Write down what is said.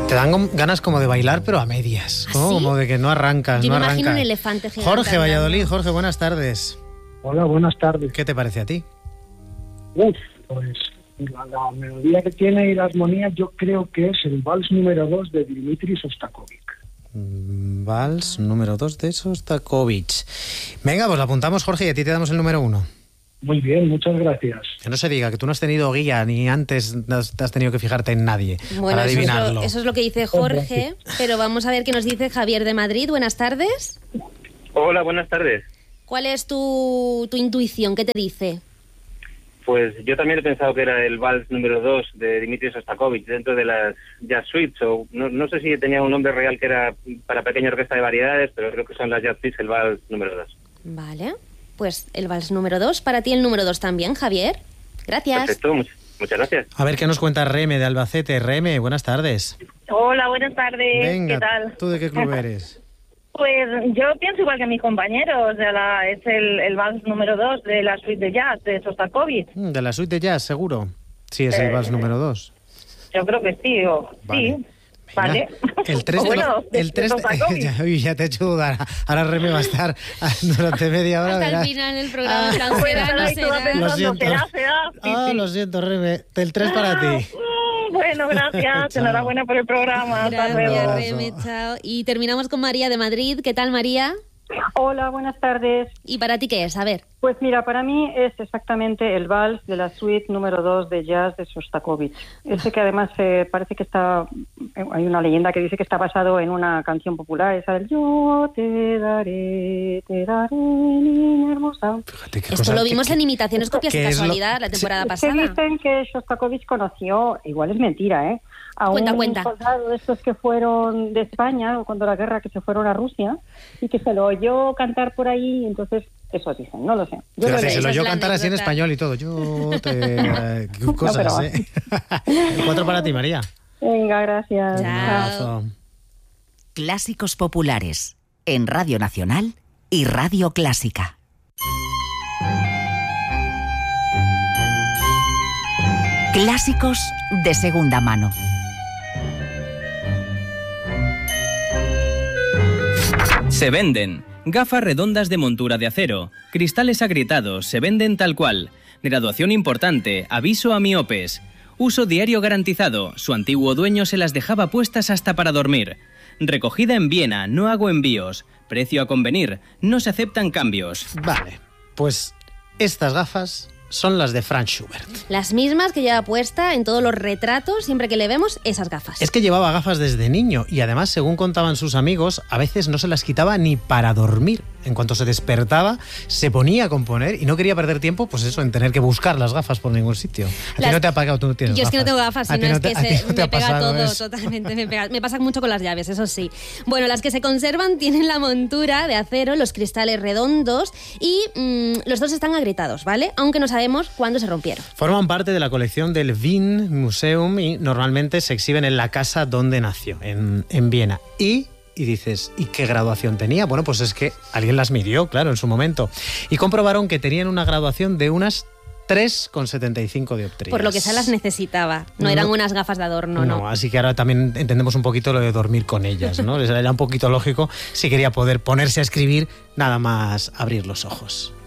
Te dan ganas como de bailar, pero a medias, ¿no? ¿Sí? Como de que no arrancas, Yo no me imagino arranca. un elefante gigante. Jorge, andando. Valladolid. Jorge, buenas tardes. Hola, buenas tardes. ¿Qué te parece a ti? Pues la melodía que tiene y la armonía yo creo que es el vals número 2 de Dmitri Shostakovich. Vals número 2 de Shostakovich. Venga, pues la apuntamos, Jorge, y a ti te damos el número 1. Muy bien, muchas gracias. Que no se diga que tú no has tenido guía ni antes te has tenido que fijarte en nadie Bueno, para adivinarlo. eso es lo que dice Jorge, pero vamos a ver qué nos dice Javier de Madrid. Buenas tardes. Hola, buenas tardes. ¿Cuál es tu intuición? ¿Qué te dice? Pues yo también he pensado que era el vals número 2 de Dmitri Shostakovich dentro de las Jazz Suites, o no sé si tenía un nombre real que era para pequeña orquesta de variedades, pero creo que son las Jazz Suites el vals número 2. Vale, pues el vals número 2, para ti el número 2 también, Javier. Gracias. Perfecto, muchas gracias. A ver qué nos cuenta Reme de Albacete. Reme, buenas tardes. Hola, buenas tardes. Venga, ¿Qué tal? ¿tú de qué club eres? Pues yo pienso igual que mis compañeros. O sea, es el vals número 2 de la suite de jazz de Shostakovich. De la suite de jazz, seguro. Sí, es el vals número 2. Yo creo que sí. Vale. Sí. Vale. El 3 bueno, el 3 ya te he hecho dudar. Ahora Reme va a estar durante media hora. Hasta verás. el final del programa. Tan Bueno, será, no ahí estaba será. Lo pensando, siento. será. Sí. Lo siento, Reme. El 3 para ti. Bueno, gracias. Chao. Enhorabuena por el programa. Hasta luego. Gracias, Reme, chao. Y terminamos con María de Madrid. ¿Qué tal, María? Hola, buenas tardes. ¿Y para ti qué es? A ver. Pues mira, para mí es exactamente el vals de la suite número 2 de jazz de Shostakovich. Ese que además parece que está... Hay una leyenda que dice que está basado en una canción popular, esa del Yo te daré, niña hermosa. Fíjate qué Esto cosa- lo vimos que- en Imitaciones Copias que de es lo- Casualidad la temporada Es que pasada. dicen que Shostakovich conoció, igual es mentira, a Cuenta, un cuenta. soldado de estos que fueron de España, cuando la guerra, que se fueron a Rusia, y que se lo oyó cantar por ahí, y entonces eso dicen, no lo sé. Yo lo Fíjate, leí. se lo Esa es yo la cantar así en anécdota. español y todo. Yo te... qué cosas, pero- ¿eh? El 4 para ti, María. Venga, gracias. Chao. Un abrazo. Clásicos populares en Radio Nacional y Radio Clásica. Clásicos de segunda mano. Se venden. Gafas redondas de montura de acero. Cristales agrietados. Se venden tal cual. Graduación importante. Aviso a miopes. Uso diario garantizado. Su antiguo dueño se las dejaba puestas hasta para dormir. Recogida en Viena. No hago envíos. Precio a convenir. No se aceptan cambios. Vale, pues estas gafas son las de Franz Schubert. Las mismas que lleva puesta en todos los retratos, siempre que le vemos esas gafas. Es que llevaba gafas desde niño y además, según contaban sus amigos, a veces no se las quitaba ni para dormir. En cuanto se despertaba, se ponía a componer y no quería perder tiempo, pues eso, en tener que buscar las gafas por ningún sitio. A ti no te ha pagado, tú no tienes Yo es gafas. que no tengo gafas, A sino ti no es te- que a ti no te me ha pega pasado todo, eso. totalmente. Me pasa mucho con las llaves, eso sí. Bueno, las que se conservan tienen la montura de acero, los cristales redondos y los dos están agrietados, ¿vale? Aunque no sabemos cuándo se rompieron. Forman parte de la colección del Wien Museum y normalmente se exhiben en la casa donde nació, en Viena. Y dices, ¿y qué graduación tenía? Bueno, pues es que alguien las midió, claro, en su momento. Y comprobaron que tenían una graduación de unas 3,75 dioptrías. Por lo que se las necesitaba. No eran unas gafas de adorno, no. Así que ahora también entendemos un poquito lo de dormir con ellas, ¿no? Era un poquito lógico si quería poder ponerse a escribir nada más abrir los ojos.